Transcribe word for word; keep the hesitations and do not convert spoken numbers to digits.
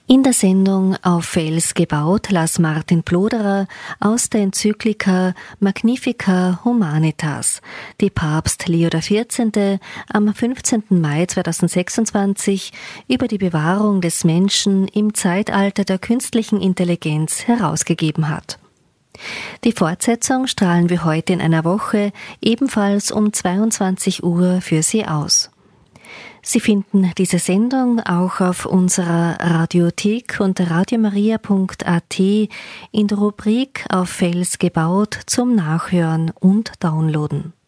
In der Sendung Auf Fels gebaut las Martin Ploderer aus der Enzyklika Magnifica Humanitas, die Papst Leo der vierzehnte. am fünfzehnten Mai zweitausendsechsundzwanzig über die Bewahrung des Menschen im Zeitalter der künstlichen Intelligenz herausgegeben hat. Die Fortsetzung strahlen wir heute in einer Woche ebenfalls um zweiundzwanzig Uhr für Sie aus. Sie finden diese Sendung auch auf unserer Radiothek unter radiomaria punkt a t in der Rubrik Auf Fels gebaut zum Nachhören und Downloaden.